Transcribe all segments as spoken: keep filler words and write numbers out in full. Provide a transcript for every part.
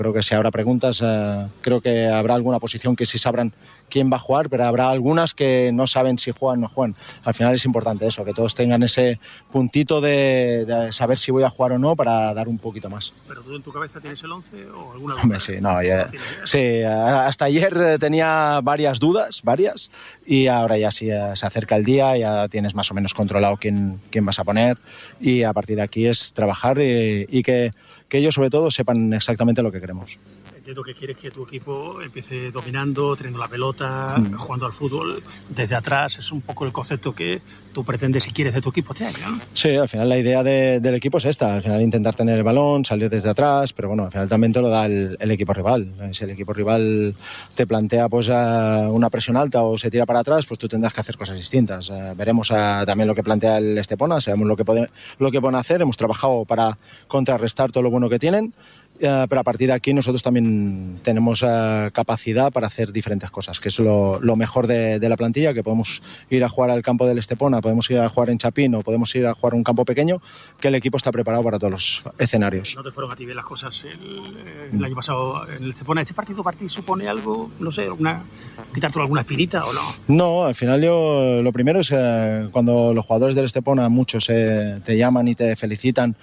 Creo que si habrá preguntas, eh, creo que habrá alguna posición que sí sabrán quién va a jugar, pero habrá algunas que no saben si juegan o no juegan. Al final es importante eso, que todos tengan ese puntito de, de saber si voy a jugar o no para dar un poquito más. ¿Pero tú en tu cabeza tienes el once o alguna duda? Hombre, sí, no, ya, sí, hasta ayer tenía varias dudas, varias, y ahora ya sí se acerca el día, ya tienes más o menos controlado quién, quién vas a poner, y a partir de aquí es trabajar y, y que, que ellos sobre todo sepan exactamente lo que queremos. Entiendo que quieres que tu equipo empiece dominando, teniendo la pelota, mm. jugando al fútbol desde atrás. Es un poco el concepto que tú pretendes y quieres de tu equipo este año, ¿no? Sí, al final la idea de, del equipo es esta. Al final intentar tener el balón, salir desde atrás, pero bueno, al final también te lo da el, el equipo rival. Si el equipo rival te plantea pues una presión alta o se tira para atrás, pues tú tendrás que hacer cosas distintas. Eh, veremos a, también lo que plantea el Estepona, sabemos lo que, puede, lo que pueden hacer. Hemos trabajado para contrarrestar todo lo bueno que tienen. Uh, pero a partir de aquí nosotros también tenemos uh, capacidad para hacer diferentes cosas, que es lo, lo mejor de, de la plantilla, que podemos ir a jugar al campo del Estepona, podemos ir a jugar en Chapín o podemos ir a jugar a un campo pequeño, que el equipo está preparado para todos los escenarios. ¿No te fueron a ti bien las cosas el, el mm. año pasado en el Estepona? ¿Este partido para ti supone algo, no sé, alguna, quitarte alguna espinita o no? No, al final yo lo primero es que cuando los jugadores del Estepona, muchos eh, te llaman y te felicitan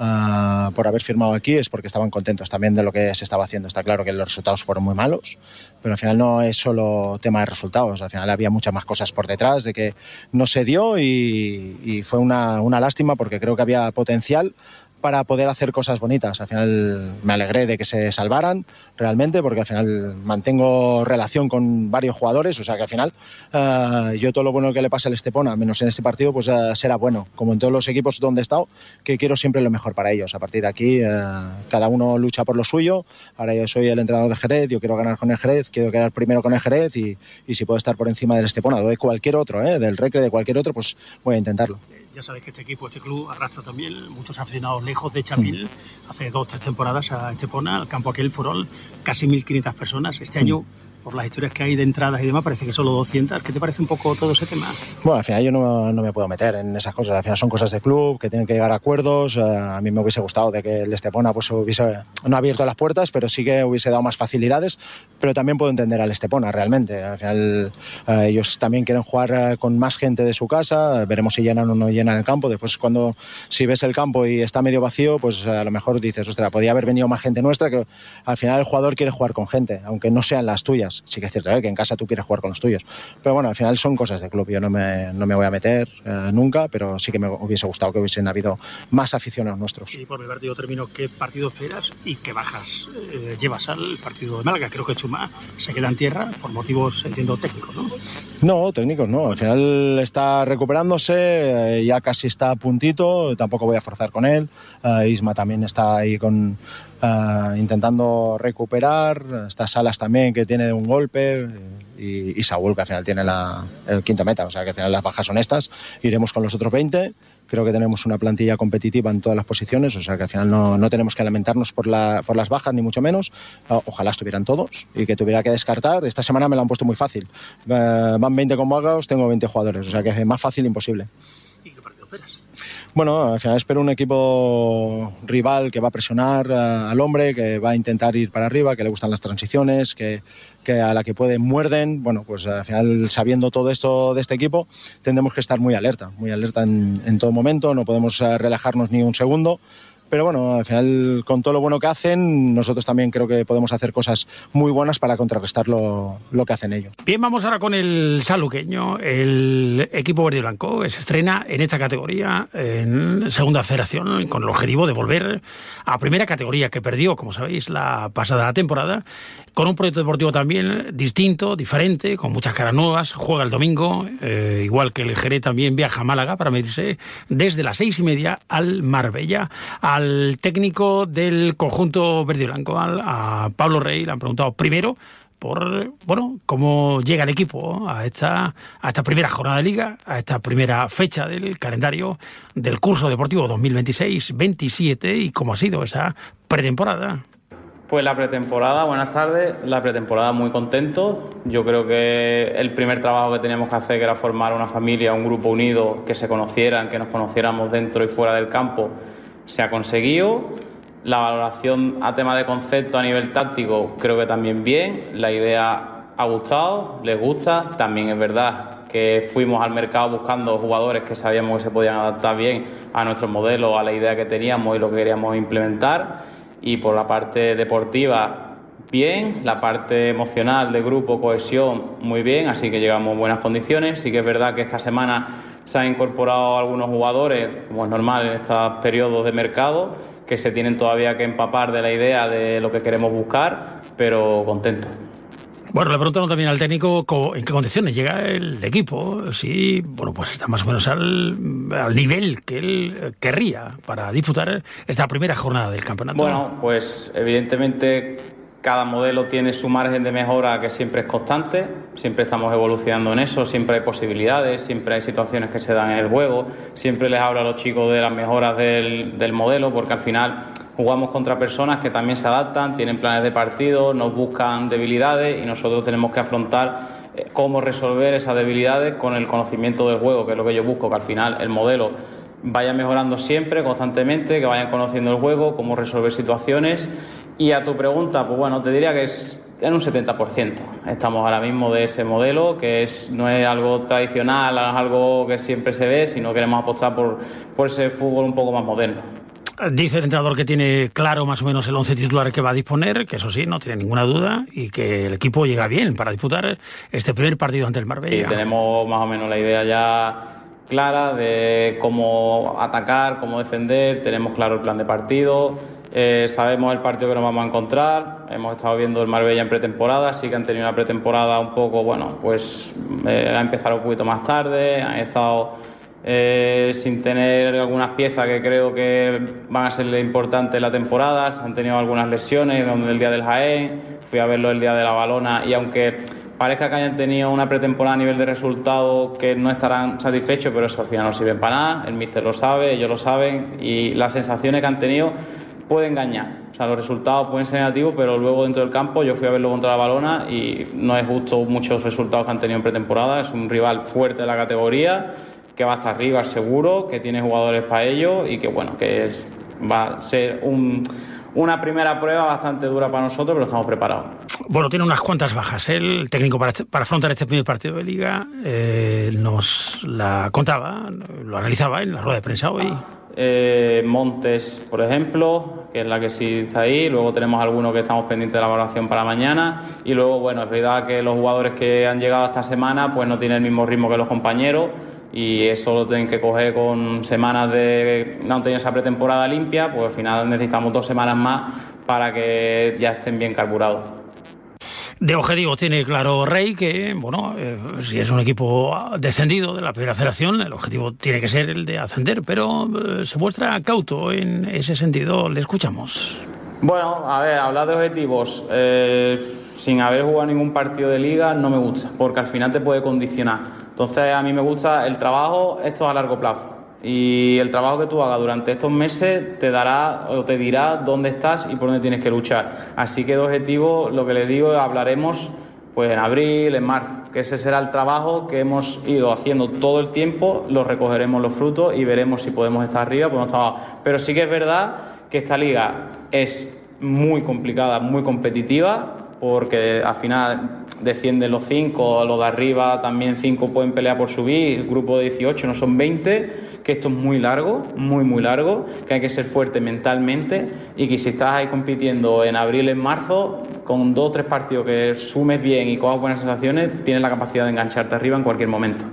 uh, por haber firmado aquí, es porque estaban contentos también de lo que se estaba haciendo. Está claro que los resultados fueron muy malos, pero al final no es solo tema de resultados, al final había muchas más cosas por detrás de que no se dio y, y fue una, una lástima porque creo que había potencial para poder hacer cosas bonitas. Al final me alegré de que se salvaran realmente, porque al final mantengo relación con varios jugadores, o sea que al final uh, yo todo lo bueno que le pasa al Estepona, menos en este partido, pues uh, será bueno, como en todos los equipos donde he estado, que quiero siempre lo mejor para ellos. A partir de aquí uh, cada uno lucha por lo suyo. Ahora yo soy el entrenador de Jerez, yo quiero ganar con el Jerez, quiero quedar primero con el Jerez y, y si puedo estar por encima del Estepona o de cualquier otro, ¿eh? del Recre, de cualquier otro, pues voy a intentarlo. Ya sabes que este equipo, este club, arrastra también muchos aficionados lejos de Chapín. Mm. Hace dos o tres temporadas a Estepona, al campo aquel fueron casi mil quinientas personas. Este mm. año, por las historias que hay de entradas y demás, parece que solo doscientas. ¿Qué te parece un poco todo ese tema? Bueno, al final yo no, no me puedo meter en esas cosas. Al final son cosas de club, que tienen que llegar a acuerdos. A mí me hubiese gustado de que el Estepona pues, hubiese no abierto las puertas, pero sí que hubiese dado más facilidades. Pero también puedo entender al Estepona, realmente. Al final eh, ellos también quieren jugar eh, con más gente de su casa. Veremos si llenan o no llenan el campo. Después, cuando si ves el campo y está medio vacío, pues a lo mejor dices, ostras, podía haber venido más gente nuestra, que al final el jugador quiere jugar con gente, aunque no sean las tuyas. Sí que es cierto, ¿eh? que en casa tú quieres jugar con los tuyos, pero bueno, al final son cosas de club. Yo no me, no me voy a meter eh, nunca, pero sí que me hubiese gustado que hubiesen habido más aficionados nuestros. Y por mi parte yo termino, ¿qué partido esperas y qué bajas eh, llevas al partido de Málaga? Creo que Chumá se queda en tierra por motivos, entiendo, técnicos, ¿no? No, técnicos no, al final está recuperándose, eh, ya casi está a puntito, tampoco voy a forzar con él. eh, Isma también está ahí con Uh, intentando recuperar, está Salas también que tiene un golpe y, y Saúl que al final tiene la, el quinto meta, o sea que al final las bajas son estas. Iremos con los otros veinte, creo que tenemos una plantilla competitiva en todas las posiciones, o sea que al final no, no tenemos que lamentarnos por, la, por las bajas ni mucho menos. uh, ojalá estuvieran todos y que tuviera que descartar. Esta semana me lo han puesto muy fácil, uh, van veinte convocados, tengo veinte jugadores, o sea que es más fácil imposible. ¿Y qué partido esperas? Bueno, al final espero un equipo rival que va a presionar uh, al hombre, que va a intentar ir para arriba, que le gustan las transiciones, que, que a la que pueden muerden. Bueno, pues al final, sabiendo todo esto de este equipo, tendremos que estar muy alerta, muy alerta en, en todo momento, no podemos uh, relajarnos ni un segundo. Pero bueno, al final, con todo lo bueno que hacen, nosotros también creo que podemos hacer cosas muy buenas para contrarrestar lo, lo que hacen ellos. Bien, vamos ahora con el sanluqueño. El equipo verde y blanco se estrena en esta categoría, en segunda federación, con el objetivo de volver a primera categoría, que perdió, como sabéis, la pasada temporada, con un proyecto deportivo también distinto, diferente, con muchas caras nuevas. Juega el domingo, eh, igual que el Jerez también viaja a Málaga para medirse desde las seis y media al Marbella. Al técnico del conjunto verde y blanco, a Pablo Rey, le han preguntado primero por, bueno, cómo llega el equipo a esta, a esta primera jornada de liga, a esta primera fecha del calendario del curso deportivo dos mil veintiséis veintisiete y cómo ha sido esa pretemporada. Pues la pretemporada, buenas tardes, la pretemporada muy contento. Yo creo que el primer trabajo que teníamos que hacer, que era formar una familia, un grupo unido, que se conocieran, que nos conociéramos dentro y fuera del campo, se ha conseguido. La valoración a tema de concepto a nivel táctico creo que también bien. La idea ha gustado, les gusta. También es verdad que fuimos al mercado buscando jugadores que sabíamos que se podían adaptar bien a nuestro modelo, a la idea que teníamos y lo que queríamos implementar. Y por la parte deportiva, bien, la parte emocional de grupo, cohesión, muy bien, así que llegamos en buenas condiciones. Sí que es verdad que esta semana se han incorporado algunos jugadores, como es normal en estos periodos de mercado, que se tienen todavía que empapar de la idea de lo que queremos buscar, pero contento. Bueno, le preguntaron también al técnico en qué condiciones llega el equipo, si bueno, pues está más o menos al, al nivel que él querría para disputar esta primera jornada del campeonato. Bueno, pues evidentemente cada modelo tiene su margen de mejora que siempre es constante, siempre estamos evolucionando en eso, siempre hay posibilidades, siempre hay situaciones que se dan en el juego, siempre les hablo a los chicos de las mejoras del, del modelo, porque al final jugamos contra personas que también se adaptan, tienen planes de partido, nos buscan debilidades y nosotros tenemos que afrontar cómo resolver esas debilidades con el conocimiento del juego, que es lo que yo busco, que al final el modelo vaya mejorando siempre, constantemente, que vayan conociendo el juego, cómo resolver situaciones. Y a tu pregunta, pues bueno, te diría que es en un setenta por ciento. Estamos ahora mismo de ese modelo, que es no es algo tradicional, no es algo que siempre se ve, sino queremos apostar por, por ese fútbol un poco más moderno. Dice el entrenador que tiene claro más o menos el once titular que va a disponer, que eso sí, no tiene ninguna duda, y que el equipo llega bien para disputar este primer partido ante el Marbella. Y tenemos más o menos la idea ya clara de cómo atacar, cómo defender, tenemos claro el plan de partido. Eh, sabemos el partido que nos vamos a encontrar, hemos estado viendo el Marbella en pretemporada, sí que han tenido una pretemporada un poco, bueno, pues eh, ha empezado un poquito más tarde, han estado eh, sin tener algunas piezas que creo que van a ser importantes en la temporada, se han tenido algunas lesiones, donde el día del Jaén, fui a verlo el día de la Balona y aunque parezca que hayan tenido una pretemporada a nivel de resultados que no estarán satisfechos, pero eso al final no sirve para nada, el míster lo sabe, ellos lo saben y las sensaciones que han tenido puede engañar, o sea, los resultados pueden ser negativos, pero luego dentro del campo yo fui a verlo contra la Balona y no es justo muchos resultados que han tenido en pretemporada, es un rival fuerte de la categoría, que va hasta arriba seguro, que tiene jugadores para ello y que bueno, que es, va a ser un, una primera prueba bastante dura para nosotros, pero estamos preparados. Bueno, tiene unas cuantas bajas. El técnico para, para afrontar este primer partido de Liga eh, nos la contaba, lo analizaba en la rueda de prensa hoy. Eh, Montes, por ejemplo, que es la que sí está ahí. Luego tenemos algunos que estamos pendientes de la valoración para mañana. Y luego, bueno, es verdad que los jugadores que han llegado esta semana pues no tienen el mismo ritmo que los compañeros. Y eso lo tienen que coger con semanas de... no han tenido esa pretemporada limpia, pues al final necesitamos dos semanas más para que ya estén bien carburados. De objetivo tiene claro Rey que, bueno, eh, si es un equipo descendido de la primera federación, el objetivo tiene que ser el de ascender, pero eh, se muestra cauto en ese sentido. Le escuchamos. Bueno, a ver, hablar de objetivos eh, sin haber jugado ningún partido de liga no me gusta, porque al final te puede condicionar. Entonces a mí me gusta el trabajo, esto a largo plazo. Y el trabajo que tú hagas durante estos meses te dará o te dirá dónde estás y por dónde tienes que luchar. Así que de objetivo, lo que les digo, hablaremos pues en abril, en marzo, que ese será el trabajo que hemos ido haciendo todo el tiempo, lo recogeremos los frutos y veremos si podemos estar arriba, podemos estar abajo. Pero sí que es verdad que esta liga es muy complicada, muy competitiva, porque al final descienden los cinco, los de arriba también cinco pueden pelear por subir, el grupo de dieciocho no son veinte, que esto es muy largo, muy muy largo, que hay que ser fuerte mentalmente y que si estás ahí compitiendo en abril, en marzo, con dos o tres partidos que sumes bien y cojas buenas sensaciones, tienes la capacidad de engancharte arriba en cualquier momento.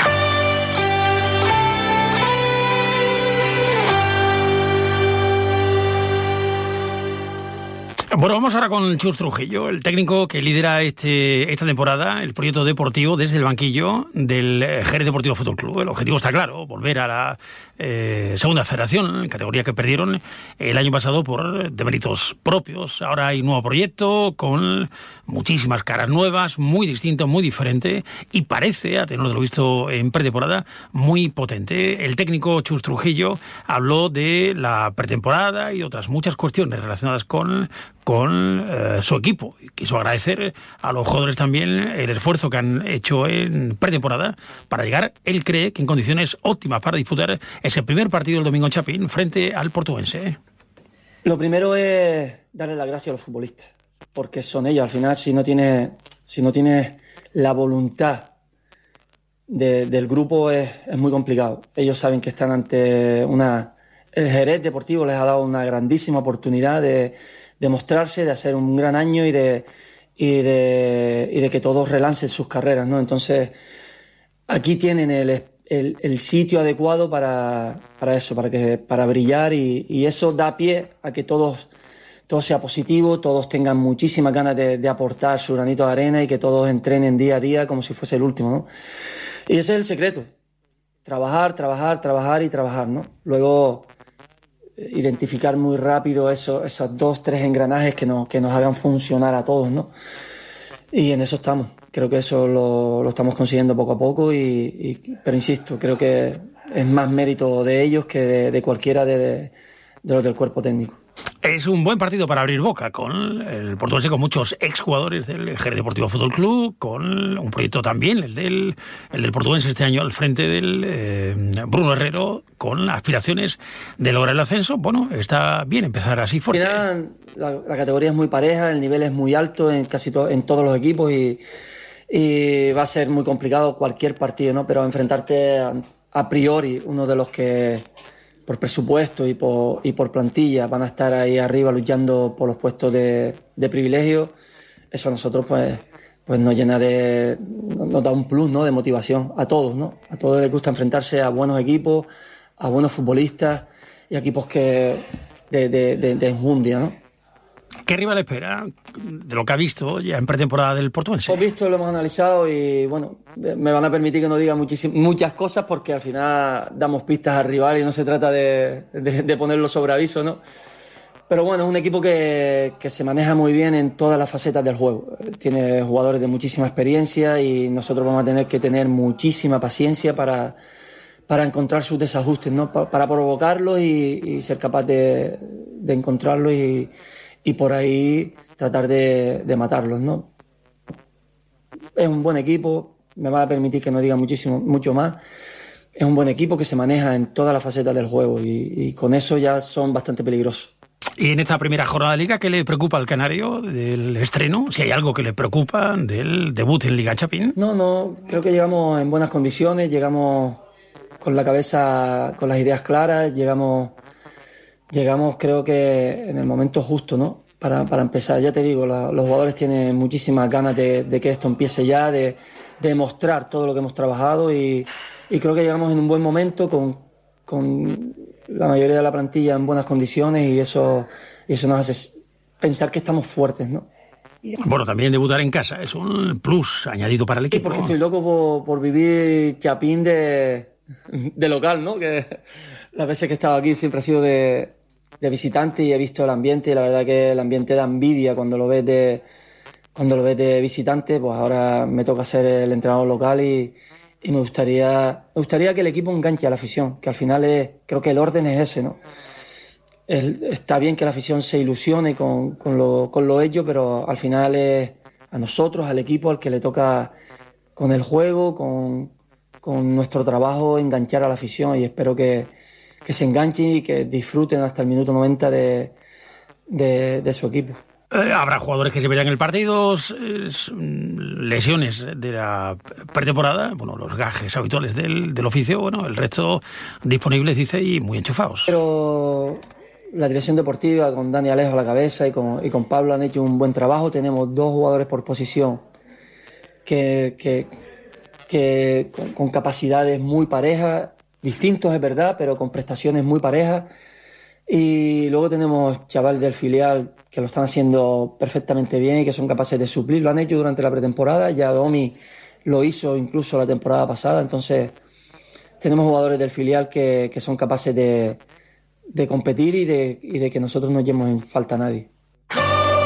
Bueno, vamos ahora con Chus Trujillo, el técnico que lidera este, esta temporada el proyecto deportivo desde el banquillo del Jerez Deportivo Fútbol Club. El objetivo está claro, volver a la eh, segunda federación, categoría que perdieron el año pasado por deméritos propios. Ahora hay un nuevo proyecto con muchísimas caras nuevas, muy distinto, muy diferente y parece, a tenor de lo visto en pretemporada, muy potente. El técnico Chus Trujillo habló de la pretemporada y otras muchas cuestiones relacionadas con con eh, su equipo. Quiso agradecer a los jugadores también el esfuerzo que han hecho en pretemporada para llegar, él cree, que en condiciones óptimas para disputar ese primer partido el domingo en Chapín frente al Portuense. Lo primero es darle las gracias a los futbolistas, porque son ellos. Al final, si no tienes, si no tienes la voluntad de, del grupo, es, es muy complicado. Ellos saben que están ante una... El Jerez Deportivo les ha dado una grandísima oportunidad de, de mostrarse, de hacer un gran año y de, y de, y de que todos relancen sus carreras, ¿no? Entonces, aquí tienen el, el, el sitio adecuado para, para eso, para, que, para brillar y, y eso da pie a que todos, todo sea positivo, todos tengan muchísimas ganas de, de aportar su granito de arena y que todos entrenen día a día como si fuese el último, ¿no? Y ese es el secreto. Trabajar, trabajar, trabajar y trabajar, ¿no? Luego identificar muy rápido eso, esos dos, tres engranajes que nos, que nos hagan funcionar a todos, ¿no? Y en eso estamos. Creo que eso lo, lo estamos consiguiendo poco a poco, y, y, pero insisto, creo que es más mérito de ellos que de, de cualquiera de, de, de los del cuerpo técnico. Es un buen partido para abrir boca con el Portuense, con muchos exjugadores del Jerez Deportivo Fútbol Club, con un proyecto también, el del, el del Portuense este año al frente del eh, Bruno Herrero, con aspiraciones de lograr el ascenso. Bueno, está bien empezar así fuerte. La, la categoría es muy pareja, el nivel es muy alto en casi to, en todos los equipos y, y va a ser muy complicado cualquier partido, ¿no? Pero enfrentarte a, a priori uno de los que por presupuesto y por, y por plantilla van a estar ahí arriba luchando por los puestos de, de privilegio, eso a nosotros pues, pues nos llena de, nos da un plus, ¿no? De motivación a todos, ¿no? A todos les gusta enfrentarse a buenos equipos, a buenos futbolistas y a equipos que de, de, de, de enjundia, ¿no? ¿Qué rival espera de lo que ha visto ya en pretemporada del Portuense? Hemos visto, lo hemos analizado y bueno, me van a permitir que no diga muchas cosas porque al final damos pistas al rival y no se trata de, de, de ponerlo sobre aviso, ¿no? Pero bueno, es un equipo que, que se maneja muy bien en todas las facetas del juego. Tiene jugadores de muchísima experiencia y nosotros vamos a tener que tener muchísima paciencia para, para encontrar sus desajustes, ¿no? Para, para provocarlos y, y ser capaz de, de encontrarlos y y por ahí tratar de, de matarlos, ¿no? Es un buen equipo, me va a permitir que no diga muchísimo, mucho más. Es un buen equipo que se maneja en todas las facetas del juego y, y con eso ya son bastante peligrosos. Y en esta primera jornada de Liga, ¿qué le preocupa al canario del estreno? Si hay algo que le preocupa del debut en Liga Chapín. No, no, creo que llegamos en buenas condiciones, llegamos con la cabeza, con las ideas claras, llegamos... Llegamos creo que en el momento justo, ¿no? Para, para empezar, ya te digo, la, los jugadores tienen muchísimas ganas de, de que esto empiece ya, de, de mostrar todo lo que hemos trabajado y, y creo que llegamos en un buen momento con, con la mayoría de la plantilla en buenas condiciones y eso, eso nos hace pensar que estamos fuertes, ¿no? Bueno, también debutar en casa es un plus añadido para el equipo. Sí, porque estoy loco por, por vivir Chapín de, de local, ¿no? Que las veces que he estado aquí siempre ha sido de... de visitante y he visto el ambiente y la verdad que el ambiente da envidia cuando lo ves de cuando lo ves de visitante. Pues ahora me toca ser el entrenador local y, y me gustaría me gustaría que el equipo enganche a la afición, que al final es, creo que el orden es ese, ¿no? El, está bien que la afición se ilusione con, con, lo, con lo hecho, pero al final es a nosotros, al equipo, al que le toca con el juego, con, con nuestro trabajo enganchar a la afición y espero que que se enganchen y que disfruten hasta el minuto noventa de, de, de su equipo. Eh, habrá jugadores que se verán en el partido, eh, lesiones de la pretemporada, bueno, los gajes habituales del, del oficio, bueno, el resto disponibles, dice, y muy enchufados. Pero la dirección deportiva, con Dani Alejo a la cabeza y con, y con Pablo han hecho un buen trabajo. Tenemos dos jugadores por posición que, que, que con, con capacidades muy parejas, distintos es verdad, pero con prestaciones muy parejas. Y luego tenemos chavales del filial que lo están haciendo perfectamente bien y que son capaces de suplir. Lo han hecho durante la pretemporada, ya Domi lo hizo incluso la temporada pasada. Entonces tenemos jugadores del filial que, que son capaces de, de competir y de, y de que nosotros no llevemos en falta a nadie.